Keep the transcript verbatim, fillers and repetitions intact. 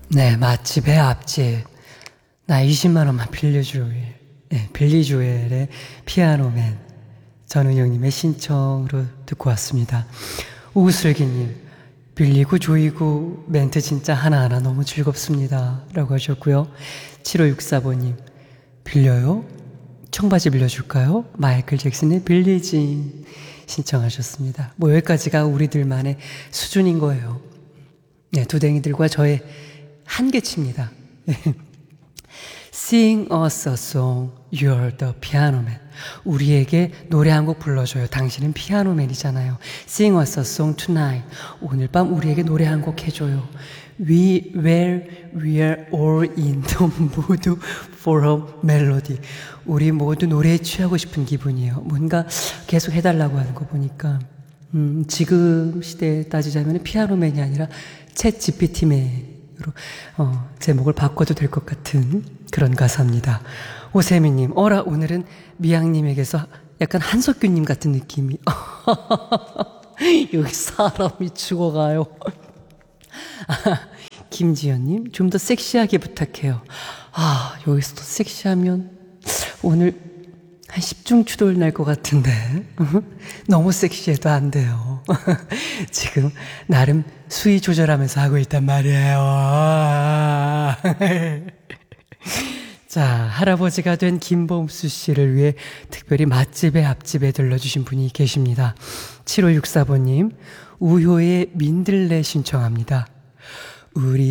네, 맛집의 앞집. 나 이십만 원만 빌려주일. 네, 빌리조엘의 피아노맨. 전은영님의 신청으로 듣고 왔습니다. 우슬기님, 빌리고 조이고 멘트 진짜 하나하나 너무 즐겁습니다. 라고 하셨고요. 칠오육사 번님, 빌려요? 청바지 빌려줄까요? 마이클 잭슨의 빌리진 신청하셨습니다. 뭐 여기까지가 우리들만의 수준인 거예요. 네, 두댕이들과 저의 한계치입니다. Sing us a song, you're the piano man. 우리에게 노래 한 곡 불러줘요. 당신은 피아노맨이잖아요. Sing us a song tonight. 오늘 밤 우리에게 노래 한 곡 해줘요. We were, we are all in the mood for a melody. 우리 모두 노래에 취하고 싶은 기분이에요. 뭔가 계속 해달라고 하는 거 보니까 음, 지금 시대에 따지자면 피아노맨이 아니라 챗 지피티맨으로 어, 제목을 바꿔도 될 것 같은 그런 가사입니다. 오세미님, 어라 오늘은 미양님에게서 약간 한석규님 같은 느낌이 여기 사람이 죽어가요. 김지연님, 좀 더 섹시하게 부탁해요. 아, 여기서 더 섹시하면 오늘 한 십중추돌 날 것 같은데 너무 섹시해도 안 돼요. 지금 나름 수위 조절하면서 하고 있단 말이에요. 자, 할아버지가 된 김범수 씨를 위해 특별히 맛집에 앞집에 들러주신 분이 계십니다. 칠오육사 번님, 우효의 민들레 신청합니다. 우리